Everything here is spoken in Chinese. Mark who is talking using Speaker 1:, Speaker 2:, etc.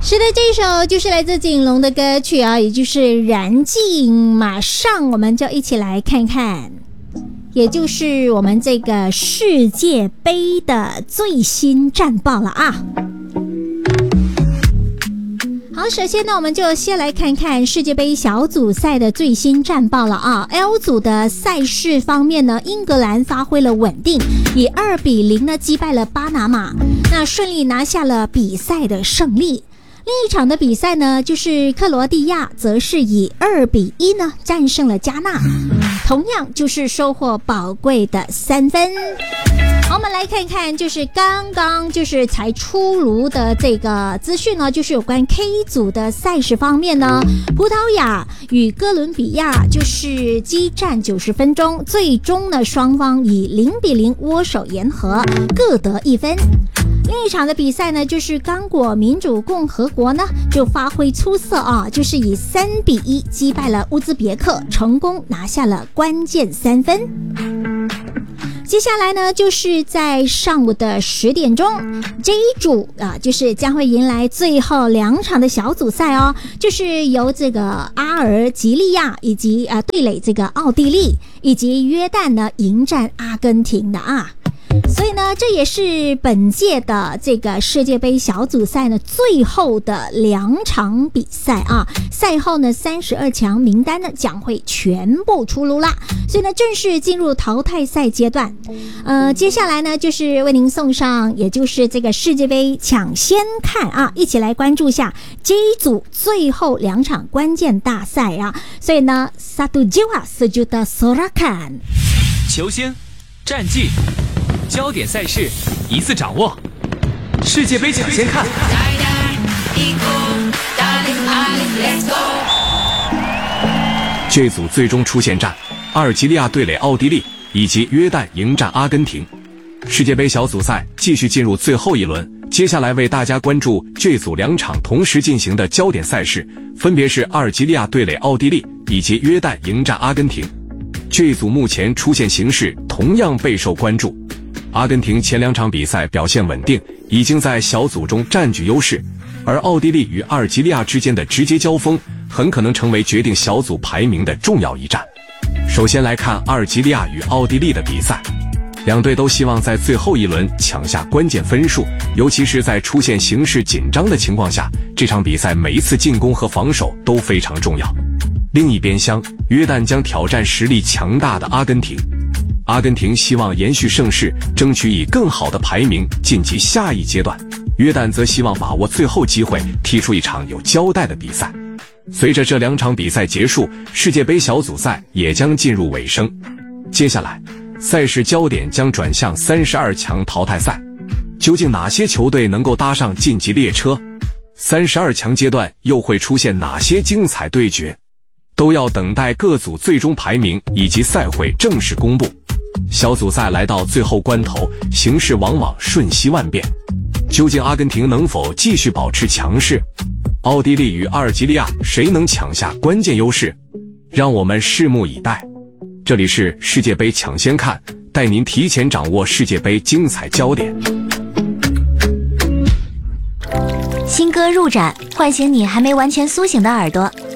Speaker 1: 是的，这一首就是来自景龙的歌曲啊，也就是《燃尽》。马上我们就一起来看看，也就是我们这个世界杯的最新战报了啊。好，首先呢，我们就先来看看世界杯小组赛的最新战报了啊。L 组的赛事方面呢，英格兰发挥了稳定，以2-0呢击败了巴拿马，那顺利拿下了比赛的胜利。另一场的比赛呢，就是克罗地亚则是以2-1呢战胜了加纳，同样就是收获宝贵的3分。好，我们来看看，就是刚刚就是才出炉的这个资讯呢，就是有关 K 组的赛事方面呢，葡萄牙与哥伦比亚就是激战90分钟，最终呢双方以0-0握手言和，各得1分。另一场的比赛呢，就是刚果民主共和国呢就发挥出色啊，就是以3-1击败了乌兹别克，成功拿下了关键3分。接下来呢，就是在上午的10点钟 ，J 组啊，就是将会迎来最后2场的小组赛哦，就是由这个阿尔及利亚以及对垒这个奥地利，以及约旦呢迎战阿根廷的啊。所以呢，这也是本届的这个世界杯小组赛呢最后的2场比赛啊。赛后呢，32强名单呢将会全部出炉啦。所以呢，正式进入淘汰赛阶段。接下来呢，就是为您送上，也就是这个世界杯抢先看啊，一起来关注一下 J 组最后2场关键大赛啊。所以呢 ，Satu jiwa sejuta sorakan。
Speaker 2: 球星、战绩、焦点赛事一次掌握，世界杯抢先看。这组最终出线战，阿尔及利亚对垒奥地利，以及约旦迎战阿根廷。世界杯小组赛继续进入最后一轮，接下来为大家关注这组2场同时进行的焦点赛事，分别是阿尔及利亚对垒奥地利，以及约旦迎战阿根廷。这组目前出现形势同样备受关注。阿根廷前2场比赛表现稳定，已经在小组中占据优势，而奥地利与阿尔及利亚之间的直接交锋很可能成为决定小组排名的重要一战。首先来看阿尔及利亚与奥地利的比赛，两队都希望在最后一轮抢下关键分数，尤其是在出现形势紧张的情况下，这场比赛每一次进攻和防守都非常重要。另一边厢，约旦将挑战实力强大的阿根廷。阿根廷希望延续盛世，争取以更好的排名晋级下一阶段。约旦则希望把握最后机会，踢出一场有交代的比赛。随着这2场比赛结束，世界杯小组赛也将进入尾声。接下来，赛事焦点将转向32强淘汰赛。究竟哪些球队能够搭上晋级列车？32强阶段又会出现哪些精彩对决？都要等待各组最终排名以及赛会正式公布。小组赛来到最后关头，形势往往瞬息万变。究竟阿根廷能否继续保持强势？奥地利与阿尔及利亚谁能抢下关键优势？让我们拭目以待。这里是世界杯抢先看，带您提前掌握世界杯精彩焦点。
Speaker 3: 新歌入展，唤醒你还没完全苏醒的耳朵。